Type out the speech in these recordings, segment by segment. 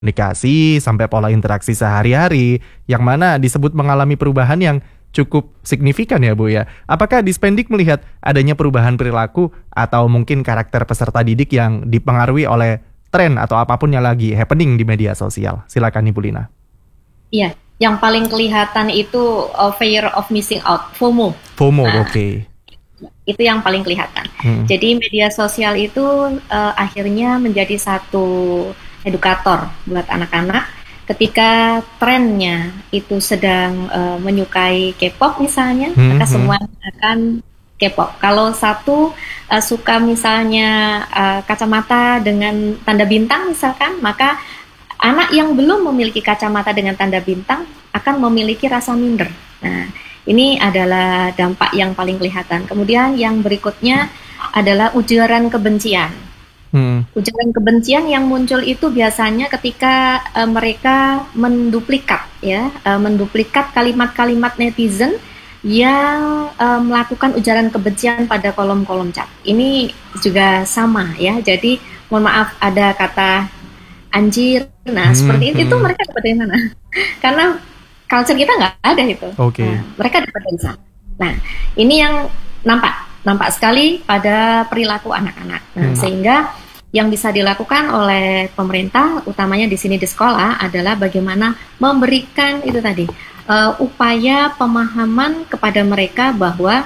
komunikasi sampai pola interaksi sehari-hari, yang mana disebut mengalami perubahan yang cukup signifikan ya Bu ya. Apakah Dispendik melihat adanya perubahan perilaku atau mungkin karakter peserta didik yang dipengaruhi oleh tren atau apapun yang lagi happening di media sosial? Silakan Ibu Lina. Iya, yang paling kelihatan itu fear of missing out, FOMO. Oke. Itu yang paling kelihatan. Jadi media sosial itu akhirnya menjadi satu edukator buat anak-anak. Ketika trennya itu sedang menyukai K-pop misalnya, maka semua akan K-pop. Kalau satu suka misalnya kacamata dengan tanda bintang misalkan, maka anak yang belum memiliki kacamata dengan tanda bintang akan memiliki rasa minder. Nah, ini adalah dampak yang paling kelihatan. Kemudian yang berikutnya adalah ujaran kebencian. Ujaran kebencian yang muncul itu biasanya ketika mereka menduplikat kalimat-kalimat netizen yang melakukan ujaran kebencian pada kolom-kolom chat. Ini juga sama ya. Jadi mohon maaf ada kata anjir. Nah seperti itu mereka dapat dari mana? Karena culture kita nggak ada itu. Nah, mereka dapat dari sana. Nah ini yang nampak sekali pada perilaku anak-anak. Nah, sehingga yang bisa dilakukan oleh pemerintah, utamanya di sini di sekolah, adalah bagaimana memberikan itu tadi upaya pemahaman kepada mereka bahwa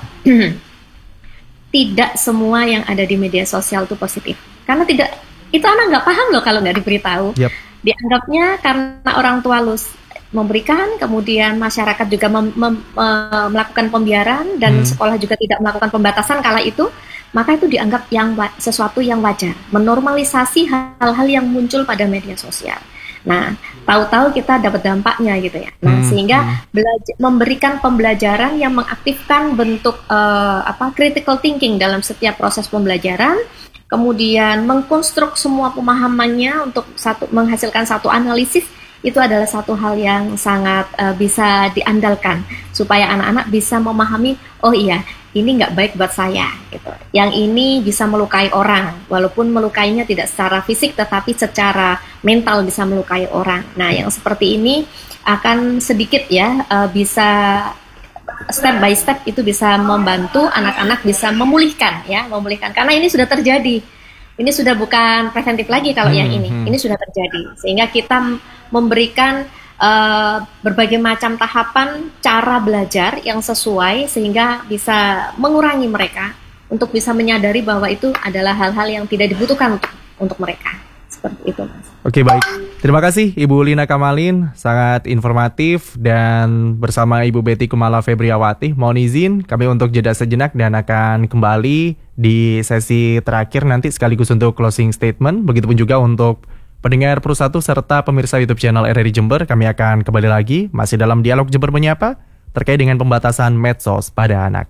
tidak semua yang ada di media sosial itu positif. Karena itu anak nggak paham loh kalau nggak diberitahu. Dianggapnya karena orang tua memberikan, kemudian masyarakat juga melakukan pembiaran dan sekolah juga tidak melakukan pembatasan kala itu, maka itu dianggap sesuatu yang wajar, menormalisasi hal-hal yang muncul pada media sosial. Nah, tahu-tahu kita dapat dampaknya gitu ya. Nah, sehingga memberikan pembelajaran yang mengaktifkan bentuk critical thinking dalam setiap proses pembelajaran, kemudian mengkonstruk semua pemahamannya untuk menghasilkan satu analisis. Itu adalah satu hal yang sangat bisa diandalkan supaya anak-anak bisa memahami, oh iya, ini nggak baik buat saya, gitu. Yang ini bisa melukai orang, walaupun melukainya tidak secara fisik, tetapi secara mental bisa melukai orang. Nah, yang seperti ini akan sedikit ya bisa step by step itu bisa membantu anak-anak bisa memulihkan, karena ini sudah terjadi. Ini sudah bukan preventif lagi kalau yang ini sudah terjadi, sehingga kita memberikan berbagai macam tahapan cara belajar yang sesuai sehingga bisa mengurangi mereka untuk bisa menyadari bahwa itu adalah hal-hal yang tidak dibutuhkan untuk mereka. Seperti itu, Mas. Oke, baik. Terima kasih Ibu Lina Kamalin, sangat informatif, dan bersama Ibu Betty Kumala Febriawati. Mohon izin kami untuk jeda sejenak dan akan kembali di sesi terakhir nanti sekaligus untuk closing statement. Begitupun juga untuk pendengar Pro1 serta pemirsa YouTube channel RRI Jember. Kami akan kembali lagi masih dalam dialog Jember Menyapa terkait dengan pembatasan medsos pada anak.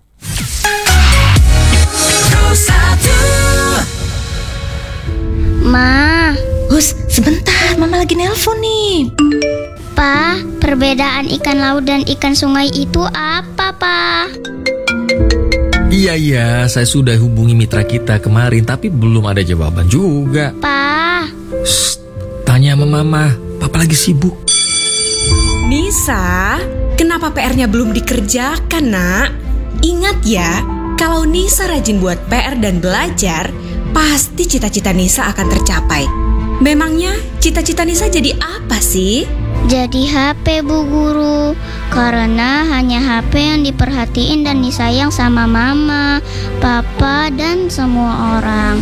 Ma, sebentar, Mama lagi nelpon nih. Pa, perbedaan ikan laut dan ikan sungai itu apa, Pa? Iya, saya sudah hubungi mitra kita kemarin, tapi belum ada jawaban juga. Pa, tanya sama Mama, Papa lagi sibuk. Nisa, kenapa PR-nya belum dikerjakan, Nak? Ingat ya, kalau Nisa rajin buat PR dan belajar, pasti cita-cita Nisa akan tercapai. Memangnya cita-cita Nisa jadi apa sih? jadi HP, Bu Guru. Karena hanya HP yang diperhatiin dan disayang sama Mama, Papa, dan semua orang.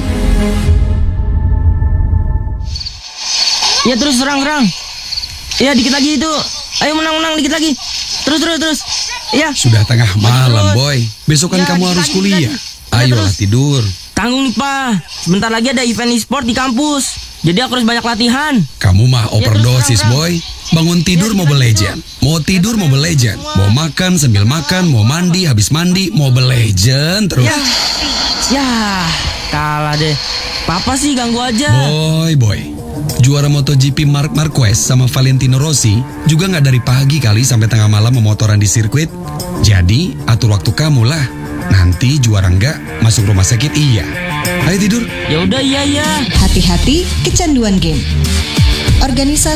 Ya terus serang. Ya dikit lagi itu. Ayo menang dikit lagi. Terus. Ya. Sudah tengah malam, Boy. Besok kan ya, kamu harus kuliah. Ayolah tidur. Tanggung nih, Pa. Sebentar lagi ada event e-sport di kampus. Jadi aku harus banyak latihan. Kamu mah overdosis, Boy. Bangun tidur Mobile Legend. Mau tidur Mobile Legend. Mau makan sambil makan, mau mandi habis mandi Mobile Legend terus. Ya, kalah deh. Papa sih ganggu aja. Boy. Juara MotoGP Marc Marquez sama Valentino Rossi juga nggak dari pagi kali sampai tengah malam memotoran di sirkuit. Jadi atur waktu kamu lah. Nanti juara nggak masuk rumah sakit iya. Ayo tidur. Ya udah iya. Hati-hati kecanduan game. Organisasi